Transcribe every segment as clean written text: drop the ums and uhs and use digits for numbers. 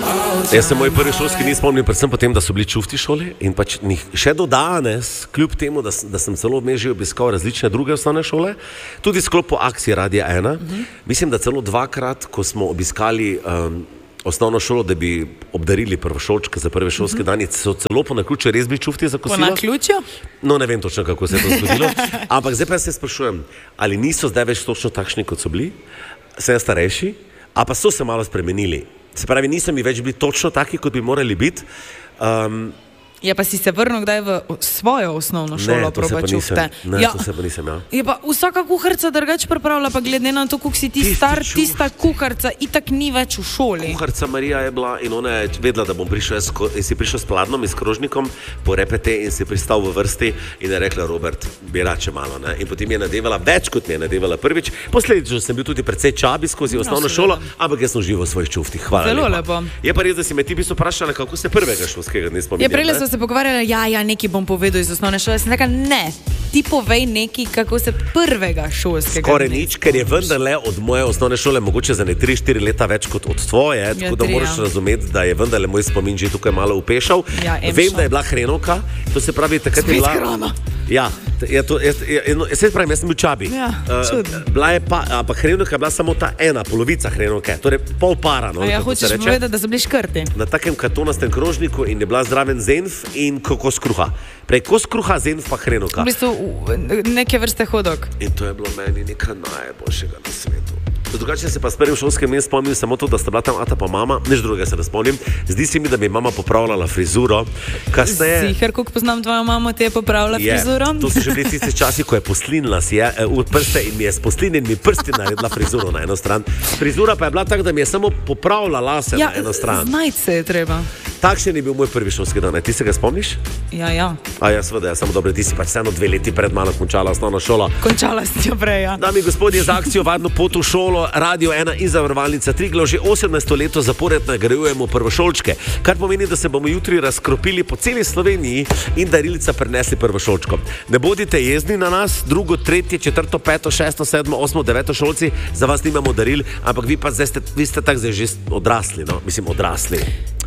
Jaz se moj prvi šolski ni spomnil predvsem potem, da so bili čufti šole in pač še do danes, kljub temu, da sem celo vmes že obiskal različne druge osnovne šole, tudi sklopu akcije Radia 1, mislim, da celo dvakrat, ko smo obiskali osnovno šolo, da bi obdarili prvošolčke za prve šolske dani, so celo po naključju res bili čufti za kosilo. Po naključju? No, ne vem točno, kako se je to zgodilo, ampak zdaj pa se sprašujem, ali niso zdaj več točno takšni, kot so bili, se starejši, a pa so se malo spremenili. Se pravi, niso mi več bili točno taki, kot bi morali biti. Ja, pa si se vrnil kdaj v svojo osnovno šolo, proba čufte. Ne, to se pa nisem, ja. Je pa vsaka kuharca drugač pripravlja, pa glede na to, koliko si ti star, tista kuharca itak ni več v šoli. Kuharca Marija je bila in ona je vedela, da bom prišel, in si prišel s pladnom in s krožnikom po repete in si pristal v vrsti in je rekla, Robert, bi rače malo, ne? In potem je nadevala več, kot mi je nadevala prvič. Posledično sem bil tudi precej čabi skozi osnovno šolo, ampak jaz sem živel v svojih čuftih. Hvala lepa. Zelo lepo. Je pa res, da si me ti bi vprašala, kako se prvega šolskega dne spomnil. Se pogovarjali, ja, nekaj bom povedal iz osnovne šole. Sem rekla, ne, ti povej nekaj, kako se prvega šolskega skoraj nič, ker je vendarle od moje osnovne šole mogoče za 3-4 leta več kot od tvoje, tako da moraš razumeti, da je vendarle moj spomin že tukaj malo upešal. Vem, da je bila hrenovka, to se pravi, takrat je bila... Spet hrana. Ja, se pravi, jaz sem bil čabi. Ja, bila je pa, ampak hrenovka je bila samo ta ena polovica hrenovke, torej pol para. No, ja, hočeš povedati, da so bili škrti. Na takem kartonastem krožniku in je bila zraven zenf in kos kruha. Prej kos kruha, zenf pa hrenovka. V bistvu neke vrste hodok. In to je bilo meni nekaj najboljšega na svetu. Drugače se pa s prvim šolskim dnem spomnim samo to, da sta bila tam ata pa mama, nič drugega se ne spomnim. Zdi se mi, da mi je mama popravljala frizuro. Ziher, koliko poznam tvojo mamo, ti je popravila frizuro? To so že bili tisti časi, ko je poslinila si prste in mi je s poslinjenimi prsti naredila frizuro na eno stran. Frizura pa je bila tak, da mi je samo popravila lase na eno stran. Znajt se je treba. Takšen je bil moj prvi šolski dan. Ti se ga spomniš? Ja. A ja, seveda, samo dobro, ti si pač vseeno 2 leti pred mano končala osnovno šolo. Končala si jo prej, ja. Dami in gospodje, za akcijo Varno pot v šolo, Radio 1 in Zavarovalnica Triglav že 18. leto zapored nagrajujemo prvošolčke, kar pomeni, da se bomo jutri razkropili po celi Sloveniji in darilca prinesli prvošolčkom. Ne bodite jezni na nas, 2., 3., 4., 5., 6., 7., 8., 9. šolci, za vas nimamo daril, ampak vi pa vi ste tak zdaj že odrasli, no? Mislim, odrasli.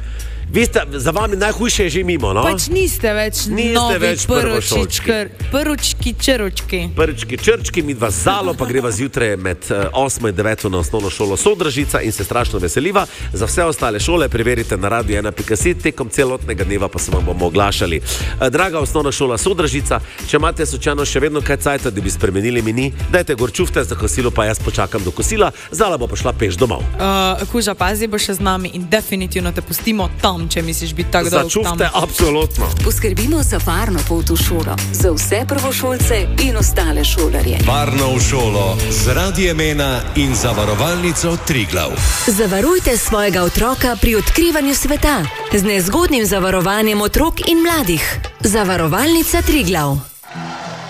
Za vami najhujše je že mimo, no? Pač niste več novi prvočki črčki. Prvočki črčki, mi dva zalo, pa greva zjutraj med 8 in 9 na osnovno šolo Sodražica in se strašno veseliva. Za vse ostale šole preverite na radio1.si, tekom celotnega dneva pa se vam bomo oglašali. Draga osnovna šola Sodražica, če imate slučajno še vedno kaj cajta, da bi spremenili meni, dajte gor čufte za kosilo, pa jaz počakam do kosila, Zala bo pa šla peš domov. Kuža, pazi, bo še z nami in definitivno te pustimo tam, če misliš biti tako dolgo tam. Začufte, absolutno. Poskrbimo za varno pot v šolo, za vse prvošolce in ostale šolarje. Varno v šolo z Radiem 1 in Zavarovalnico Triglav. Zavarujte svojega otroka pri odkrivanju sveta z nezgodnim zavarovanjem otrok in mladih. Zavarovalnica Triglav.